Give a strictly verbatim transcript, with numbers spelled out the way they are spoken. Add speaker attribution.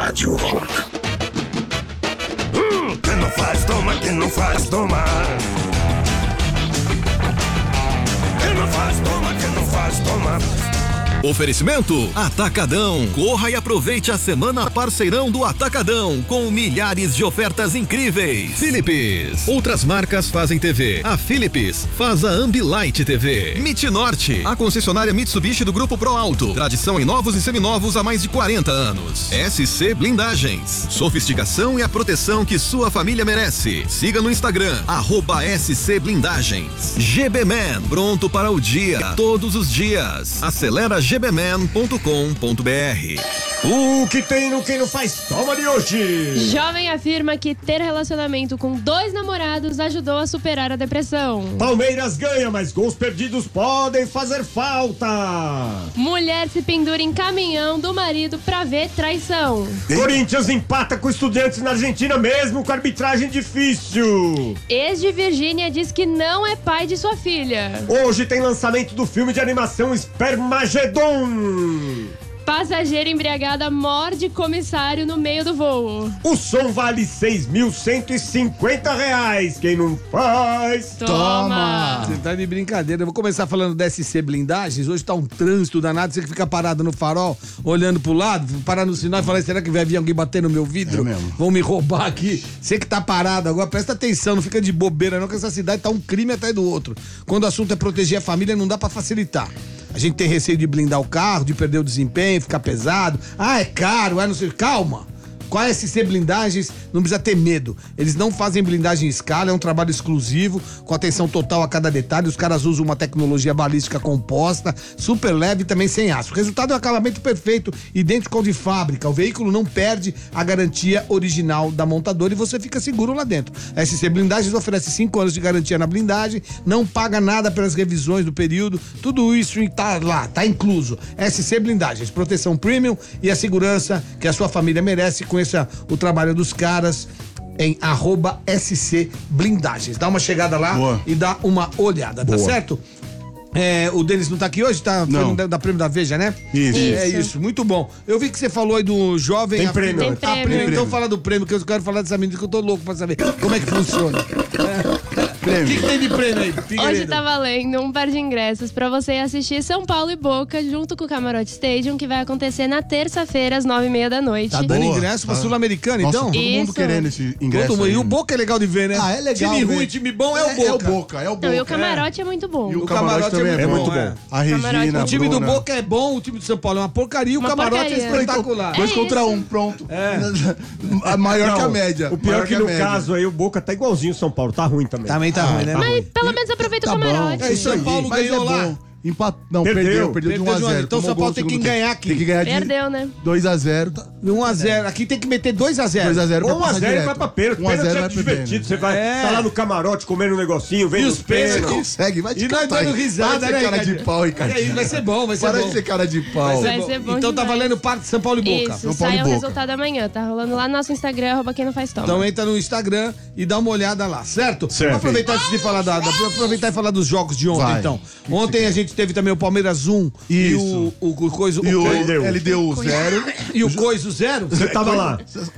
Speaker 1: Rádio Rock. Hum, quem não faz, toma, quem não faz, toma. Quem não faz, toma, quem não faz, toma.
Speaker 2: Oferecimento Atacadão. Corra e aproveite a semana parceirão do Atacadão com milhares de ofertas incríveis. Philips. Outras marcas fazem T V. A Philips faz a Ambilight T V. Mitnorte, a concessionária Mitsubishi do Grupo Pro Alto. Tradição em novos e seminovos há mais de quarenta anos. S C Blindagens. Sofisticação e a proteção que sua família merece. Siga no Instagram, arroba S C Blindagens. G B Man, pronto para o dia, todos os dias. Acelera g b man ponto com ponto b r.
Speaker 3: O que tem no Quem Não Faz Toma de hoje?
Speaker 4: Jovem afirma que ter relacionamento com dois namorados ajudou a superar a depressão.
Speaker 3: Palmeiras ganha, mas gols perdidos podem fazer falta.
Speaker 4: Mulher se pendura em caminhão do marido pra ver traição.
Speaker 3: Corinthians empata com Estudiantes na Argentina mesmo com arbitragem difícil.
Speaker 4: Ex de Virgínia diz que não é pai de sua filha.
Speaker 3: Hoje tem lançamento do filme de animação Espermagedon.
Speaker 4: Passageira embriagada morde comissário no meio do voo.
Speaker 3: O som vale seis mil cento e cinquenta reais. Quem não faz,
Speaker 4: Toma!
Speaker 5: Você tá de brincadeira. Eu vou começar falando da S C Blindagens. Hoje tá um trânsito danado. Você que fica parado no farol, olhando pro lado, parar no sinal e falar: será que vai vir alguém bater no meu vidro?
Speaker 6: É mesmo.
Speaker 5: Vão me roubar aqui. Você que tá parado agora, presta atenção, não fica de bobeira não, que essa cidade tá um crime atrás do outro. Quando o assunto é proteger a família, não dá pra facilitar. A gente tem receio de blindar o carro, de perder o desempenho, ficar pesado. Ah, é caro, é não sei. Calma! Com a S C Blindagens, não precisa ter medo. Eles não fazem blindagem em escala, é um trabalho exclusivo, com atenção total a cada detalhe. Os caras usam uma tecnologia balística composta, super leve e também sem aço. O resultado é um acabamento perfeito, idêntico ao de fábrica. O veículo não perde a garantia original da montadora e você fica seguro lá dentro. A S C Blindagens oferece cinco anos de garantia na blindagem, não paga nada pelas revisões do período, tudo isso tá lá, tá incluso. S C Blindagens, proteção premium e a segurança que a sua família merece. Com Conheça o trabalho dos caras em arroba S C Blindagens. Dá uma chegada lá Boa. E dá uma olhada, tá Boa. Certo? É, o Denis não tá aqui hoje, tá
Speaker 6: não.
Speaker 5: da, da prêmio da Veja, né?
Speaker 6: Isso.
Speaker 5: É isso, muito bom. Eu vi que você falou aí do jovem...
Speaker 3: Tem prêmio.
Speaker 4: Tem
Speaker 5: Ah,
Speaker 4: prêmio.
Speaker 5: prêmio. Então fala do prêmio, que eu quero falar dessa menina que eu tô louco pra saber como é que funciona. É. O que, que tem de prêmio aí? Figueiredo?
Speaker 4: Hoje tá valendo um par de ingressos pra você assistir São Paulo e Boca junto com o Camarote Stadium, que vai acontecer na terça-feira às nove e meia da noite.
Speaker 5: Tá dando
Speaker 6: Boa.
Speaker 5: ingresso pra
Speaker 6: Tá.
Speaker 5: Sul-Americana,
Speaker 6: Nossa,
Speaker 5: então?
Speaker 6: todo mundo
Speaker 4: Isso.
Speaker 6: querendo esse ingresso.
Speaker 5: Todo mundo.
Speaker 6: aí,
Speaker 5: E o
Speaker 6: né?
Speaker 5: Boca é legal de ver, né?
Speaker 6: Ah, é legal.
Speaker 5: Time
Speaker 6: ver.
Speaker 5: ruim, time bom é, o Boca.
Speaker 6: É o Boca, é o Boca.
Speaker 4: Não, e o Camarote é, é muito bom.
Speaker 6: E o,
Speaker 5: O
Speaker 6: camarote,
Speaker 5: camarote
Speaker 6: também
Speaker 5: é
Speaker 6: é,
Speaker 5: muito
Speaker 6: muito
Speaker 5: bom,
Speaker 6: bom.
Speaker 5: é.
Speaker 6: A Regina,
Speaker 4: Camarote-
Speaker 5: O time
Speaker 6: Bruna.
Speaker 5: do Boca é bom, o time do São Paulo é uma porcaria e o
Speaker 4: Uma
Speaker 5: camarote
Speaker 4: porcaria.
Speaker 5: é espetacular.
Speaker 6: Dois
Speaker 4: É
Speaker 6: contra
Speaker 4: isso.
Speaker 6: um, pronto.
Speaker 5: É.
Speaker 6: A maior
Speaker 3: Não,
Speaker 6: que a média.
Speaker 3: O pior
Speaker 6: Maior
Speaker 3: é que
Speaker 6: a
Speaker 3: no
Speaker 6: média.
Speaker 3: caso aí o Boca tá igualzinho o São Paulo, tá ruim também.
Speaker 5: Também tá ruim, né?
Speaker 4: Mas pelo menos aproveita
Speaker 6: Tá
Speaker 4: o
Speaker 6: bom.
Speaker 4: Camarote.
Speaker 5: É isso aí. São Paulo
Speaker 6: Mas
Speaker 5: ganhou
Speaker 6: é
Speaker 5: lá.
Speaker 6: bom. Empat... Não,
Speaker 3: Perdeu.
Speaker 6: perdeu, perdeu, de um a
Speaker 5: Perdeu de um a zero.
Speaker 6: zero.
Speaker 5: Então o São Paulo tem que ganhar aqui.
Speaker 6: Tem que ganhar de
Speaker 4: Perdeu, né?
Speaker 6: dois a zero.
Speaker 5: um a zero. Aqui tem que meter dois a zero.
Speaker 6: dois a zero pra
Speaker 3: um a
Speaker 6: passar
Speaker 3: zero
Speaker 6: direto.
Speaker 3: vai pra pênalti.
Speaker 6: um a
Speaker 3: Pênalti
Speaker 6: zero
Speaker 3: é
Speaker 6: vai pro
Speaker 3: divertido.
Speaker 6: pênalti.
Speaker 3: Você vai
Speaker 5: É.
Speaker 3: tá lá no camarote comendo um negocinho, vendo
Speaker 5: E
Speaker 3: os
Speaker 5: os pênaltis?
Speaker 3: pênaltis.
Speaker 6: Consegue, vai te
Speaker 5: E nós
Speaker 6: catar
Speaker 5: dando
Speaker 6: aí.
Speaker 5: risada,
Speaker 6: Para de
Speaker 5: né,
Speaker 6: ser cara de
Speaker 5: Ricardo?
Speaker 6: pau, Ricardo.
Speaker 5: É isso, vai ser bom, vai ser
Speaker 6: Para
Speaker 5: bom.
Speaker 6: de ser cara de pau.
Speaker 4: Vai ser bom
Speaker 5: Então tá
Speaker 4: demais.
Speaker 5: valendo parte de São Paulo e Boca.
Speaker 4: Isso,
Speaker 6: São Paulo
Speaker 4: sai
Speaker 6: e
Speaker 4: o
Speaker 6: Boca.
Speaker 4: resultado amanhã. Tá rolando lá no nosso Instagram, arroba quem não faz toma.
Speaker 5: Então entra no Instagram e dá uma olhada lá, certo?
Speaker 3: Certo.
Speaker 5: Vamos aproveitar antes de falar da, da- aproveitar e falar dos jogos de ontem,
Speaker 6: Vai.
Speaker 5: então. Ontem a gente teve também o Palmeiras um e
Speaker 6: Isso.
Speaker 5: o, o, o coisa
Speaker 6: E o
Speaker 5: o,
Speaker 3: L D U.
Speaker 6: L D U zero.
Speaker 5: e o Coiso zero.
Speaker 3: Você tava lá.